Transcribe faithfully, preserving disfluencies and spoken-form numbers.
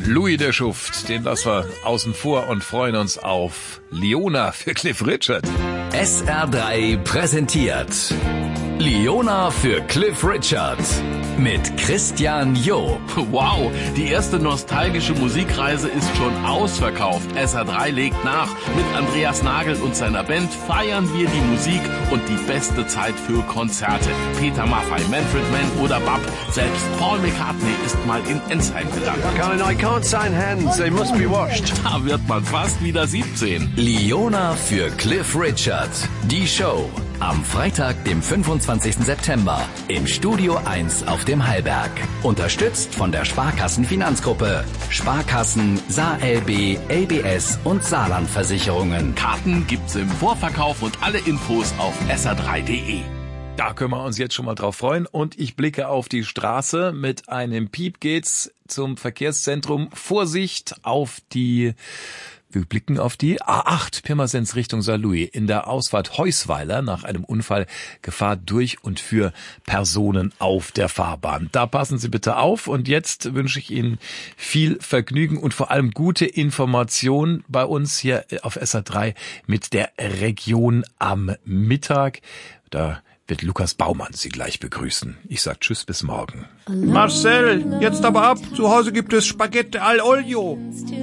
Louis der Schuft, den lassen wir außen vor und freuen uns auf Leona für Cliff Richard. S R drei präsentiert Leona für Cliff Richard mit Christian Jo. Wow, die erste nostalgische Musikreise ist schon ausverkauft. S R drei legt nach. Mit Andreas Nagel und seiner Band feiern wir die Musik und die beste Zeit für Konzerte. Peter Maffay, Manfred Mann oder Bab. Selbst Paul McCartney ist mal in Ensheim gelandet. I can't sign hands, they must be washed. Da wird man fast wieder siebzehn. Leona für Cliff Richard. Die Show. Am Freitag, dem fünfundzwanzigsten September im Studio eins auf dem Hallberg. Unterstützt von der Sparkassen-Finanzgruppe, Sparkassen, SaarLB, L B S und Saarlandversicherungen. Karten gibt's im Vorverkauf und alle Infos auf S R drei punkt de. Da können wir uns jetzt schon mal drauf freuen. Und ich blicke auf die Straße. Mit einem Piep geht's zum Verkehrszentrum. Vorsicht auf die... Wir blicken auf die A acht, Pirmasens Richtung Saarlouis. In der Ausfahrt Heusweiler nach einem Unfall Gefahr durch und für Personen auf der Fahrbahn. Da passen Sie bitte auf und jetzt wünsche ich Ihnen viel Vergnügen und vor allem gute Information bei uns hier auf S R drei mit der Region am Mittag. Da wird Lukas Baumann Sie gleich begrüßen. Ich sag Tschüss, bis morgen. Marcel, jetzt aber ab. Zu Hause gibt es Spaghetti al Olio.